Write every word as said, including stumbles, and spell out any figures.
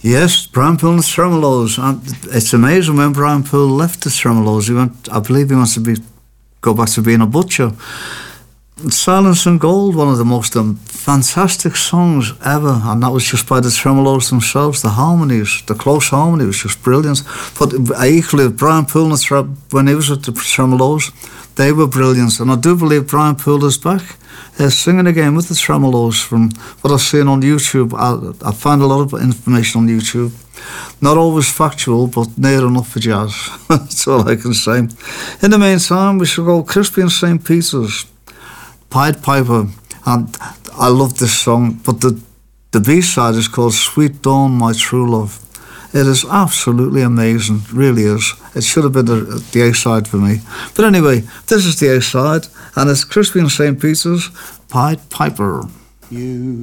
Yes, Brian Poole and the Tremolos. And it's amazing when Brian Poole left the Tremolos. He went, I believe he wants to be go back to being a butcher. Silence and Gold, one of the most um, fantastic songs ever, and that was just by the Tremolos themselves. The harmonies, the close harmony was just brilliant. But equally, Brian Poole, and Tre- when he was with the Tremolos, they were brilliant. And I do believe Brian Poole is back uh, singing again with the Tremolos. From what I've seen on YouTube, I, I find a lot of information on YouTube. Not always factual, but near enough for jazz. That's all I can say. In the meantime, we shall go Crispy and Saint Peter's, Pied Piper, and I love this song, but the, the B-side is called Sweet Dawn, My True Love. It is absolutely amazing, it really is. It should have been the, the A-side for me. But anyway, this is the A-side, and it's Crispy and Saint Peter's, Pied Piper. You